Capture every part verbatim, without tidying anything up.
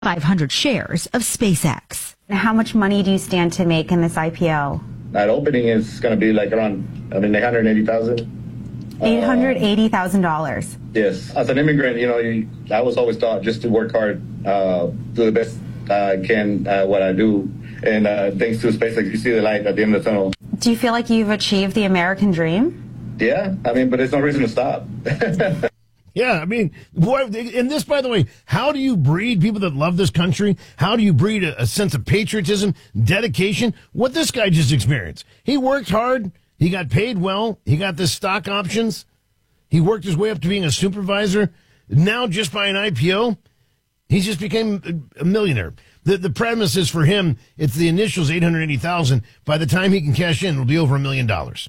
five hundred shares of SpaceX. How much money do you stand to make in this I P O? That opening is going to be like around, I mean, eight hundred eighty thousand dollars. eight hundred eighty thousand dollars. Uh, yes. As an immigrant, you know, you, I was always taught just to work hard, uh, do the best I uh, can, uh, what I do. And uh, thanks to SpaceX, you see the light at the end of the tunnel. Do you feel like you've achieved the American dream? Yeah. I mean, but there's no reason to stop. Yeah, I mean, boy, and this, by the way, how do you breed people that love this country? How do you breed a, a sense of patriotism, dedication? What this guy just experienced. He worked hard. He got paid well. He got the stock options. He worked his way up to being a supervisor. Now, just by an I P O, he just became a millionaire. The, the premise is for him, it's the initials eight hundred eighty thousand dollars. By the time he can cash in, it'll be over a million dollars.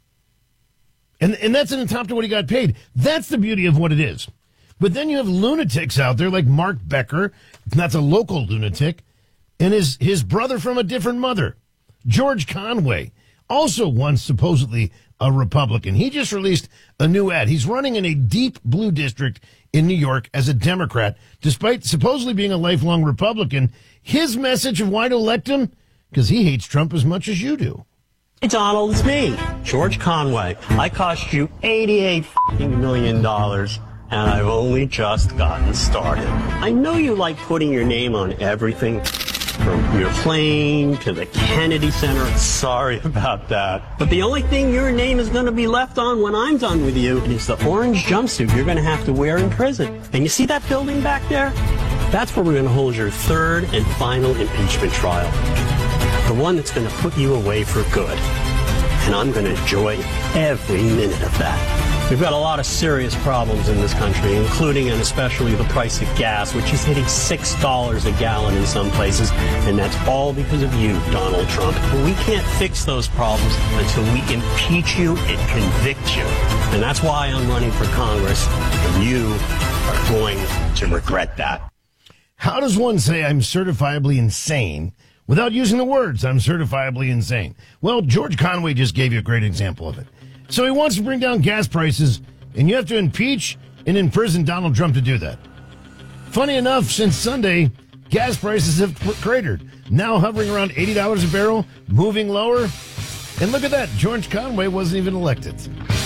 And and that's on top to what he got paid. That's the beauty of what it is. But then you have lunatics out there like Mark Becker. That's a local lunatic. And his, his brother from a different mother, George Conway, also once supposedly a Republican. He just released a new ad. He's running in a deep blue district in New York as a Democrat, despite supposedly being a lifelong Republican. His message of why to elect him? Because he hates Trump as much as you do. Hey, Donald, it's me, George Conway. I cost you eighty-eight million dollars, and I've only just gotten started. I know you like putting your name on everything, from your plane to the Kennedy Center. Sorry about that. But the only thing your name is going to be left on when I'm done with you is the orange jumpsuit you're going to have to wear in prison. And you see that building back there? That's where we're going to hold your third and final impeachment trial. The one that's going to put you away for good. And I'm going to enjoy every minute of that. We've got a lot of serious problems in this country, including and especially the price of gas, which is hitting six dollars a gallon in some places. And that's all because of you, Donald Trump. But we can't fix those problems until we impeach you and convict you. And that's why I'm running for Congress. And you are going to regret that. How does one say I'm certifiably insane without using the words, I'm certifiably insane? Well, George Conway just gave you a great example of it. So he wants to bring down gas prices, and you have to impeach and imprison Donald Trump to do that. Funny enough, since Sunday, gas prices have cratered, now hovering around eighty dollars a barrel, moving lower. And look at that, George Conway wasn't even elected.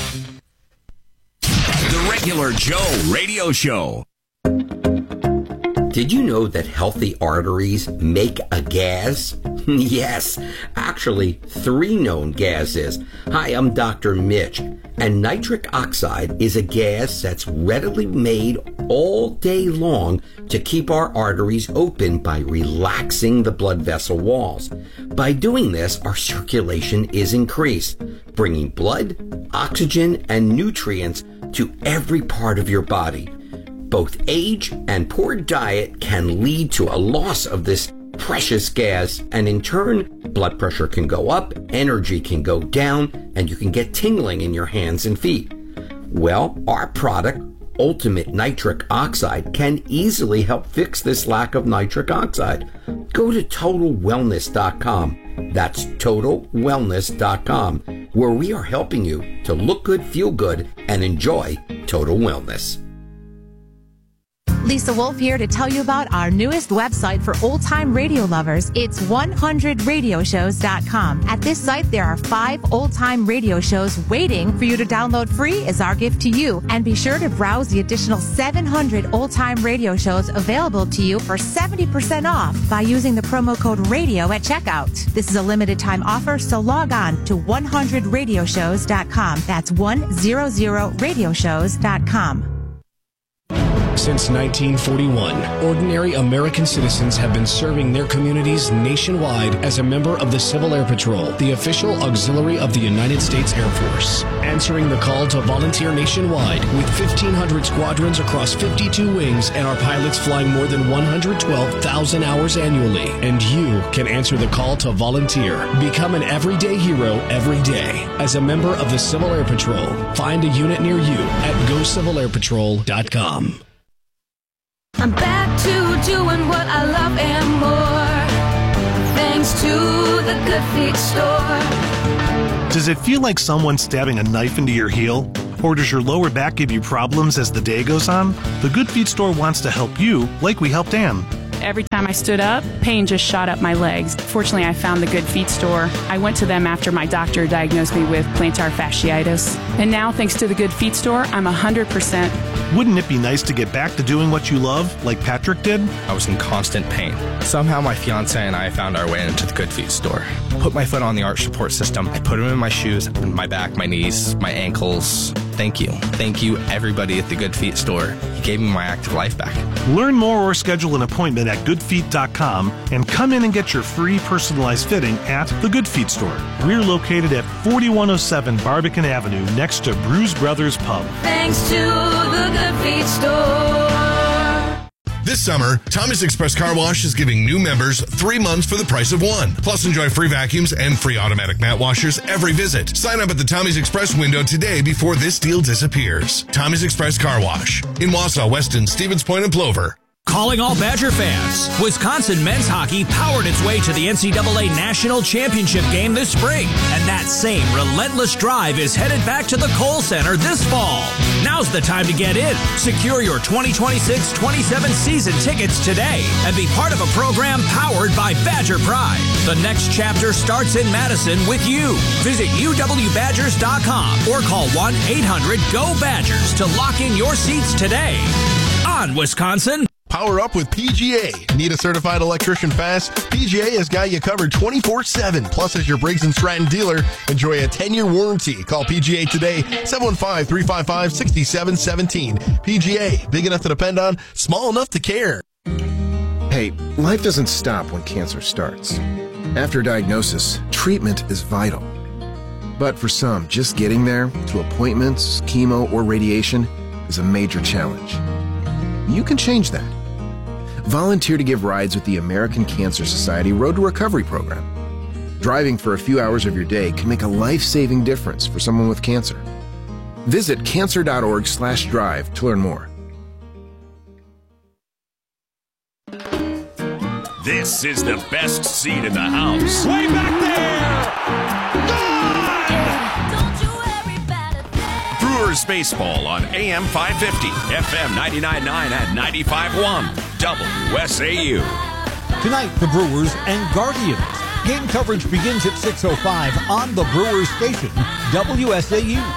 The Regular Joe Radio Show. Did you know that healthy arteries make a gas? Yes, actually, three known gases. Hi, I'm Doctor Mitch, and nitric oxide is a gas that's readily made all day long to keep our arteries open by relaxing the blood vessel walls. By doing this, our circulation is increased, bringing blood, oxygen, and nutrients to every part of your body. Both age and poor diet can lead to a loss of this precious gas, and in turn, blood pressure can go up, energy can go down, and you can get tingling in your hands and feet. Well, our product, Ultimate Nitric Oxide, can easily help fix this lack of nitric oxide. Go to total wellness dot com. That's total wellness dot com, where we are helping you to look good, feel good, and enjoy total wellness. Lisa Wolf here to tell you about our newest website for old-time radio lovers. It's one hundred radio shows dot com. At this site, there are five old-time radio shows waiting for you to download free as our gift to you. And be sure to browse the additional seven hundred old-time radio shows available to you for seventy percent off by using the promo code RADIO at checkout. This is a limited-time offer, so log on to one hundred radio shows dot com. That's one hundred radio shows dot com. Since nineteen forty-one, ordinary American citizens have been serving their communities nationwide as a member of the Civil Air Patrol, the official auxiliary of the United States Air Force. Answering the call to volunteer nationwide with fifteen hundred squadrons across fifty-two wings and our pilots flying more than one hundred twelve thousand hours annually. And you can answer the call to volunteer. Become an everyday hero every day as a member of the Civil Air Patrol. Find a unit near you at go civil air patrol dot com. I'm back to doing what I love and more, thanks to the Good Feet store. Does it feel like someone's stabbing a knife into your heel? Or does your lower back give you problems as the day goes on? The Good Feet store wants to help you like we helped Ann. Every time I stood up, pain just shot up my legs. Fortunately, I found the Good Feet store. I went to them after my doctor diagnosed me with plantar fasciitis. And now, thanks to the Good Feet store, I'm one hundred percent. Wouldn't it be nice to get back to doing what you love, like Patrick did? I was in constant pain. Somehow my fiance and I found our way into the Good Feet store. Put my foot on the arch support system. I put them in my shoes, my back, my knees, my ankles. Thank you. Thank you, everybody at the Good Feet store. You gave me my active life back. Learn more or schedule an appointment at good feet dot com and come in and get your free personalized fitting at the Good Feet store. We're located at forty-one oh seven Barbican Avenue next to Bruise Brothers Pub. Thanks to the Good Feet store. This summer, Tommy's Express Car Wash is giving new members three months for the price of one. Plus, enjoy free vacuums and free automatic mat washers every visit. Sign up at the Tommy's Express window today before this deal disappears. Tommy's Express Car Wash in Wausau, Weston, Stevens Point, and Plover. Calling all Badger fans. Wisconsin men's hockey powered its way to the N C double A National Championship game this spring. And that same relentless drive is headed back to the Kohl Center this fall. Now's the time to get in. Secure your twenty twenty-six twenty-seven season tickets today and be part of a program powered by Badger Pride. The next chapter starts in Madison with you. Visit U W Badgers dot com or call one eight hundred G O Badgers to lock in your seats today. On Wisconsin. Power up with P G A. Need a certified electrician fast? P G A has got you covered twenty-four seven. Plus, as your Briggs and Stratton dealer, enjoy a ten-year warranty. Call P G A today, seven one five, three five five, six seven one seven. P G A, big enough to depend on, small enough to care. Hey, life doesn't stop when cancer starts. After diagnosis, treatment is vital. But for some, just getting there, to appointments, chemo, or radiation, is a major challenge. You can change that. Volunteer to give rides with the American Cancer Society Road to Recovery program. Driving for a few hours of your day can make a life-saving difference for someone with cancer. Visit cancer dot org slash drive to learn more. This is the best seat in the house. Way back there! Brewers baseball on A M five fifty, F M ninety-nine point nine and ninety-five point one, W S A U. Tonight, the Brewers and Guardians. Game coverage begins at six oh five on the Brewers station, W S A U.